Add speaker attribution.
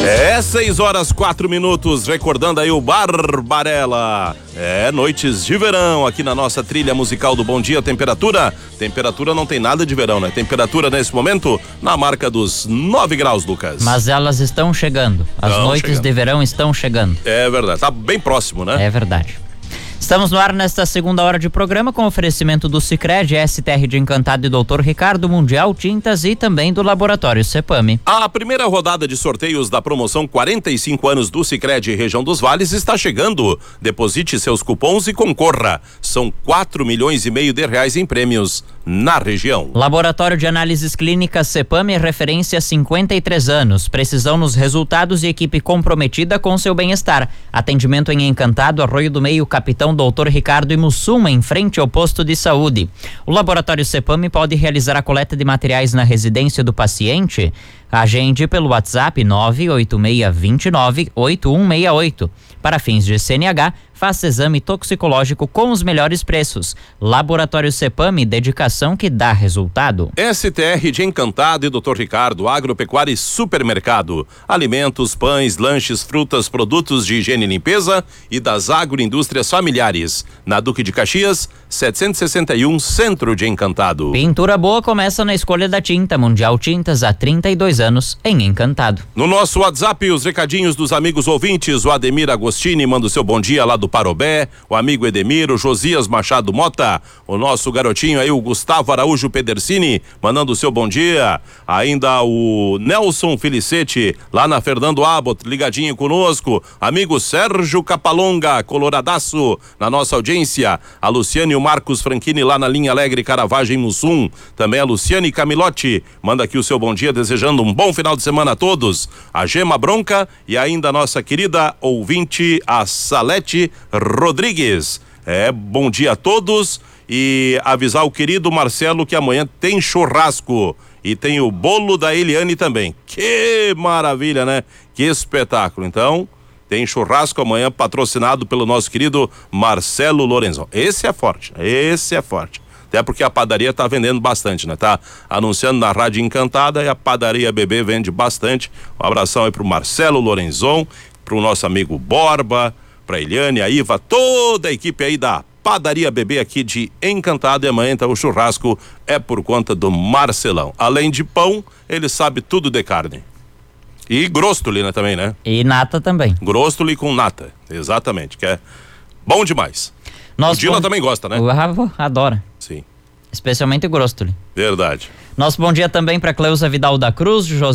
Speaker 1: 6h04, recordando aí o Barbarella. Noites de verão aqui na nossa trilha musical do Bom Dia. Temperatura não tem nada de verão, né? Temperatura nesse momento na marca dos 9 graus, Lucas.
Speaker 2: Mas elas estão chegando. As noites de verão estão chegando.
Speaker 1: É verdade, tá bem próximo, né?
Speaker 2: É verdade. Estamos no ar nesta segunda hora de programa com oferecimento do Sicredi, STR de Encantado e Dr. Ricardo, Mundial Tintas e também do Laboratório Cepame.
Speaker 1: A primeira rodada de sorteios da promoção 45 anos do Sicredi Região dos Vales está chegando. Deposite seus cupons e concorra. São 4,5 milhões de reais em prêmios na região.
Speaker 2: Laboratório de Análises Clínicas Cepame, referência há 53 anos. Precisão nos resultados e equipe comprometida com seu bem-estar. Atendimento em Encantado, Arroio do Meio, Capitão Dr. Ricardo e Mussuma, em frente ao posto de saúde. O Laboratório Cepame pode realizar a coleta de materiais na residência do paciente. Agende pelo WhatsApp 98629-8168. Para fins de CNH, faça exame toxicológico com os melhores preços. Laboratório Cepame, dedicação que dá resultado.
Speaker 1: STR de Encantado e Dr. Ricardo, Agropecuária e Supermercado. Alimentos, pães, lanches, frutas, produtos de higiene e limpeza e das agroindústrias familiares. Na Duque de Caxias, 761, Centro de Encantado.
Speaker 2: Pintura boa começa na escolha da tinta. Mundial Tintas há 32 anos em Encantado.
Speaker 1: No nosso WhatsApp, os recadinhos dos amigos ouvintes. O Ademir Agostini manda o seu bom dia lá do Parobé, o amigo Edemir, o Josias Machado Mota, o nosso garotinho aí, o Gustavo Araújo Pedersini, mandando o seu bom dia. Ainda o Nelson Felicete, lá na Fernando Abbott, ligadinho conosco. Amigo Sérgio Capalonga, coloradaço, na nossa audiência. A Luciane e o Marcos Franchini, lá na Linha Alegre, Caravagem, Mussum. Também a Luciane Camilotti, manda aqui o seu bom dia, desejando um bom final de semana a todos. A Gema Bronca e ainda a nossa querida ouvinte, a Salete Rodrigues. Bom dia a todos e avisar o querido Marcelo que amanhã tem churrasco e tem o bolo da Eliane também. Que maravilha, né? Que espetáculo. Então, tem churrasco amanhã patrocinado pelo nosso querido Marcelo Lorenzon. Esse é forte. Até porque a padaria tá vendendo bastante, né? Tá anunciando na Rádio Encantada e a padaria BB vende bastante. Um abração aí pro Marcelo Lorenzon, pro nosso amigo Borba, pra Eliane, a Iva, toda a equipe aí da Padaria BB aqui de Encantado. E amanhã então o churrasco é por conta do Marcelão. Além de pão, ele sabe tudo de carne. E grostoli, né, também, né?
Speaker 2: E nata também.
Speaker 1: Grostoli com nata, exatamente, que é bom demais. O Dila também gosta, né?
Speaker 2: O Ravo adora.
Speaker 1: Sim.
Speaker 2: Especialmente o grostoli.
Speaker 1: Verdade.
Speaker 2: Nosso bom dia também para Cleusa Vidal da Cruz, José